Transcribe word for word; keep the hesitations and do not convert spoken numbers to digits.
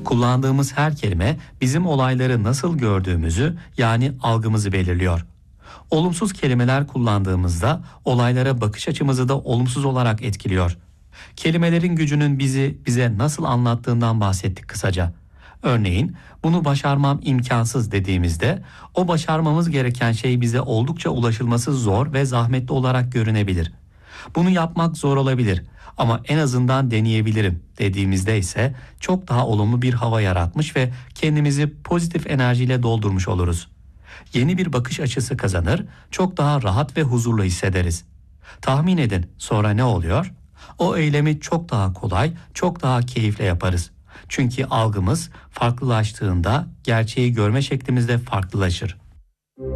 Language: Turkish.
Kullandığımız her kelime bizim olayları nasıl gördüğümüzü, yani algımızı belirliyor. Olumsuz kelimeler kullandığımızda olaylara bakış açımızı da olumsuz olarak etkiliyor. Kelimelerin gücünün bizi bize nasıl anlattığından bahsettik kısaca. Örneğin bunu başarmam imkansız dediğimizde o başarmamız gereken şey bize oldukça ulaşılması zor ve zahmetli olarak görünebilir. Bunu yapmak zor olabilir ama en azından deneyebilirim dediğimizde ise çok daha olumlu bir hava yaratmış ve kendimizi pozitif enerjiyle doldurmuş oluruz. Yeni bir bakış açısı kazanır, çok daha rahat ve huzurlu hissederiz. Tahmin edin, sonra ne oluyor? O eylemi çok daha kolay, çok daha keyifle yaparız. Çünkü algımız farklılaştığında gerçeği görme şeklimiz de farklılaşır.